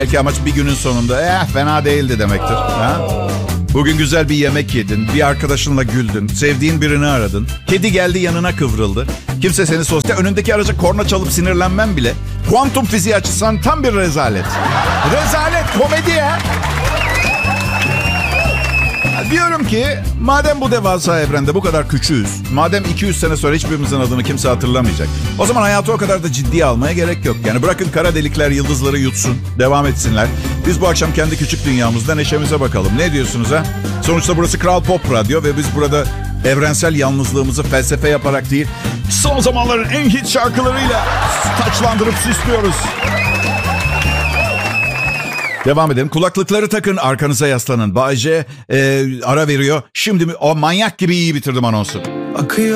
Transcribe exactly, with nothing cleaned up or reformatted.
Belki amaç bir günün sonunda eh fena değildi demektir. Ha? Bugün güzel bir yemek yedin, bir arkadaşınla güldün, sevdiğin birini aradın. Kedi geldi yanına kıvrıldı. Kimse seni sosyal önündeki araca korna çalıp sinirlenmem bile kuantum fiziği açısından tam bir rezalet. Rezalet, komedi ya. Diyorum ki madem bu devasa evrende bu kadar küçüğüz, madem iki yüz sene sonra hiçbirimizin adını kimse hatırlamayacak, o zaman hayatı o kadar da ciddiye almaya gerek yok. Yani bırakın kara delikler yıldızları yutsun, devam etsinler. Biz bu akşam kendi küçük dünyamızda neşemize bakalım. Ne diyorsunuz ha? Sonuçta burası Kral Pop Radyo ve biz burada evrensel yalnızlığımızı felsefe yaparak değil, son zamanların en hit şarkılarıyla taçlandırıp süslüyoruz. Devam edelim. Kulaklıkları takın, arkanıza yaslanın. Bay J e, ara veriyor. Şimdi mi? O manyak gibi iyi bitirdim anonsu. Akıyor.